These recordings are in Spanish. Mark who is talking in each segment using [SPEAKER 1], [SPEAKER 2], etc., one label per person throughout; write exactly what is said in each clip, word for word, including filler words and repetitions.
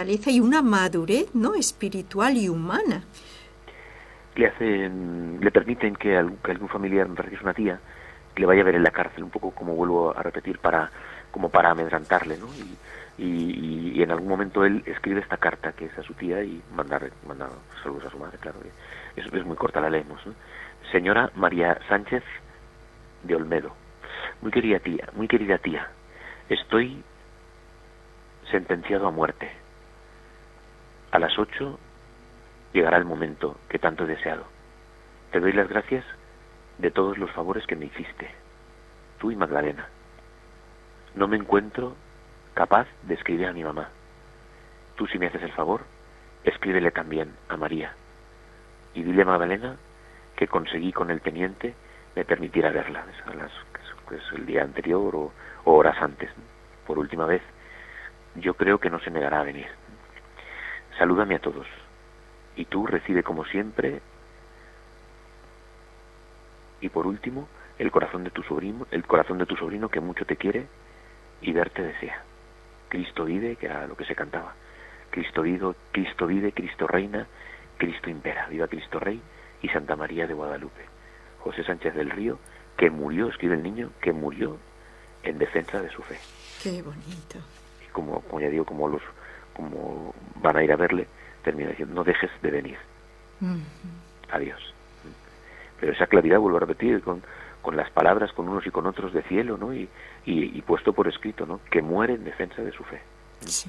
[SPEAKER 1] fortaleza y una madurez, ¿no?, espiritual y humana.
[SPEAKER 2] Le hacen, le permiten que algún, que algún familiar, me parece que es una tía, que le vaya a ver en la cárcel, un poco como vuelvo a repetir, para como para amedrantarle, ¿no? Y, y, y en algún momento él escribe esta carta que es a su tía y manda, manda saludos a su madre, claro. Es, es muy corta, la leemos, ¿no? Señora María Sánchez de Olmedo. Muy querida tía, muy querida tía, estoy sentenciado a muerte. A las ocho llegará el momento que tanto he deseado. Te doy las gracias de todos los favores que me hiciste, tú y Magdalena. No me encuentro capaz de escribir a mi mamá. Tú, si me haces el favor, escríbele también a María. Y dile a Magdalena que conseguí con el teniente me permitiera verla, a las, pues, el día anterior o, o horas antes, ¿no? Por última vez. Yo creo que no se negará a venir. Salúdame a todos. Y tú recibe como siempre. Y por último, el corazón de tu sobrino, el corazón de tu sobrino que mucho te quiere y verte desea. Cristo vive, que era lo que se cantaba. Cristo vive, Cristo vive, Cristo reina, Cristo impera. Viva Cristo Rey y Santa María de Guadalupe. José Sánchez del Río, que murió, escribe el niño, que murió en defensa de su fe.
[SPEAKER 1] Qué bonito.
[SPEAKER 2] Y como, como ya digo, como los, como van a ir a verle, termina diciendo, no dejes de venir. Uh-huh. Adiós. Pero esa claridad, vuelvo a repetir, con, con las palabras, con unos y con otros de cielo, ¿no? Y, y, y puesto por escrito, ¿no? Que muere en defensa de su fe.
[SPEAKER 1] Sí.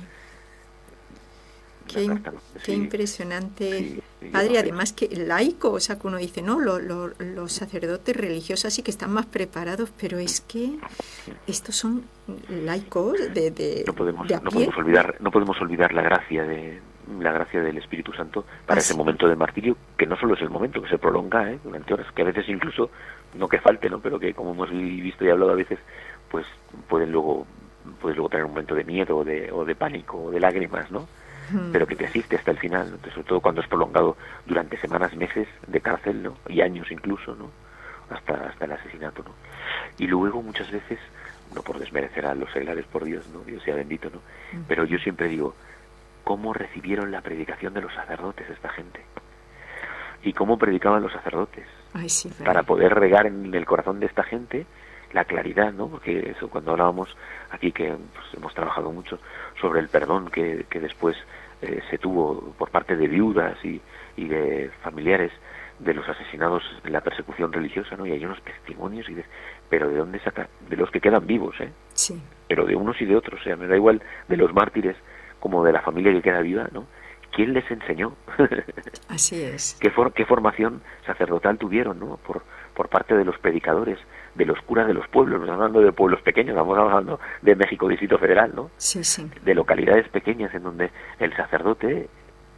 [SPEAKER 1] Qué,
[SPEAKER 2] carta, ¿no?
[SPEAKER 1] qué
[SPEAKER 2] sí,
[SPEAKER 1] impresionante,
[SPEAKER 2] sí, sí,
[SPEAKER 1] padre,
[SPEAKER 2] no,
[SPEAKER 1] además que laico, o sea, que uno dice, no, lo, lo, los sacerdotes religiosos sí que están más preparados, pero es que estos son laicos de, de,
[SPEAKER 2] no podemos,
[SPEAKER 1] de a
[SPEAKER 2] no
[SPEAKER 1] pie.
[SPEAKER 2] podemos olvidar, no podemos olvidar la gracia de la gracia del Espíritu Santo para
[SPEAKER 1] Así.
[SPEAKER 2] ese momento de martirio, que no solo es el momento, que se prolonga, ¿eh? Durante horas, que a veces incluso, no que falte, ¿no? Pero que como hemos visto y hablado a veces, pues pueden luego, puedes luego tener un momento de miedo, o de, o de pánico, o de lágrimas, ¿no? Pero que te asiste hasta el final, ¿no? Sobre todo cuando es prolongado durante semanas, meses de cárcel, ¿no? Y años incluso, ¿no? Hasta hasta el asesinato, ¿no? Y luego muchas veces, no por desmerecer a los seglares, por Dios, ¿no? Dios sea bendito, ¿no? Pero yo siempre digo, ¿cómo recibieron la predicación de los sacerdotes esta gente? ¿Y cómo predicaban los sacerdotes?
[SPEAKER 1] Ay, sí,
[SPEAKER 2] para poder regar en el corazón de esta gente la claridad, ¿no? Porque eso, cuando hablábamos aquí, que pues, hemos trabajado mucho sobre el perdón que, que después eh, se tuvo por parte de viudas y, y de familiares de los asesinados en la persecución religiosa, ¿no? Y hay unos testimonios, y de, pero ¿de dónde saca? De los que quedan vivos, ¿eh?
[SPEAKER 1] Sí.
[SPEAKER 2] Pero de unos y de otros, o sea, me da igual de los mártires como de la familia que queda viva, ¿no? ¿Quién les enseñó?
[SPEAKER 1] Así es.
[SPEAKER 2] ¿Qué, for, qué formación sacerdotal tuvieron, ¿no? Por, por parte de los predicadores, de los curas de los pueblos, no estamos hablando de pueblos pequeños, estamos hablando de México, Distrito Federal, ¿no?
[SPEAKER 1] Sí, sí.
[SPEAKER 2] De localidades pequeñas en donde el sacerdote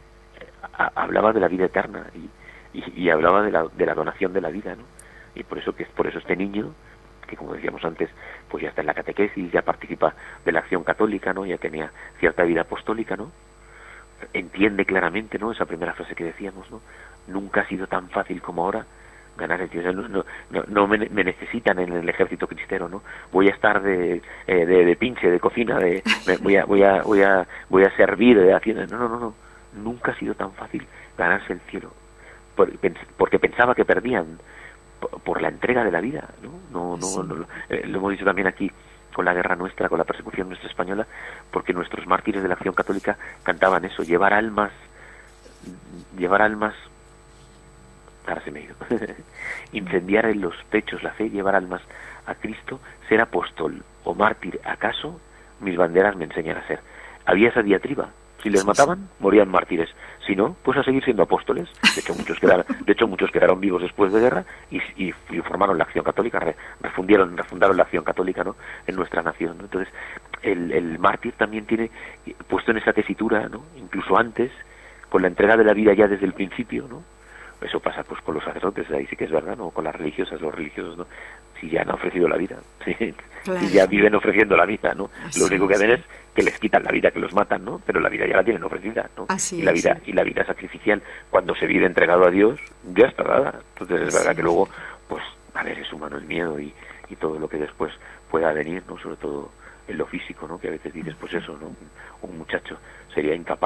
[SPEAKER 2] a, hablaba de la vida eterna y, y, y hablaba de la, de la donación de la vida, ¿no? Y por eso que por eso este niño, que como decíamos antes, pues ya está en la catequesis, ya participa de la acción católica, ¿no? Ya tenía cierta vida apostólica, ¿no? Entiende claramente, ¿no? Esa primera frase que decíamos, ¿no? Nunca ha sido tan fácil como ahora ganar el cielo. No, no, no, no me, me necesitan en el ejército cristero, ¿no? Voy a estar de, eh, de, de pinche, de cocina, de me, voy a voy a voy a voy a servir de hacienda. No, no, no, no. Nunca ha sido tan fácil ganarse el cielo, por, porque pensaba que perdían por, por la entrega de la vida, ¿no? No, no, sí. no, no eh, lo hemos dicho también aquí con la guerra nuestra, con la persecución nuestra española, porque nuestros mártires de la acción católica cantaban eso, llevar almas, llevar almas, ahora se me ha ido, incendiar en los pechos la fe, llevar almas a Cristo, ser apóstol o mártir, ¿acaso? Mis banderas me enseñan a ser. Había esa diatriba, si les mataban, morían mártires, si no, pues a seguir siendo apóstoles. De hecho, muchos quedaron, de hecho, muchos quedaron vivos después de guerra y, y, y formaron la acción católica, re, refundieron, refundaron la acción católica, ¿no? En nuestra nación, ¿no? Entonces, el, el mártir también tiene puesto en esa tesitura, ¿no? Incluso antes, con la entrega de la vida ya desde el principio, ¿no? Eso pasa pues con los sacerdotes, ahí sí que es verdad, ¿no? Con las religiosas, los religiosos, ¿no? Si ya han ofrecido la vida, ¿sí? Claro. Si ya viven ofreciendo la vida, ¿no? Así lo único que hacen es que les quitan la vida, que los matan, ¿no? Pero la vida ya la tienen ofrecida, ¿no?
[SPEAKER 1] Así
[SPEAKER 2] y la vida
[SPEAKER 1] es.
[SPEAKER 2] y la vida sacrificial, cuando se vive entregado a Dios, ya está dada. Entonces es Así verdad que luego, pues, a ver, es humano el miedo y, y todo lo que después pueda venir, ¿no? Sobre todo en lo físico, ¿no? Que a veces dices, pues eso, ¿no? Un muchacho sería incapaz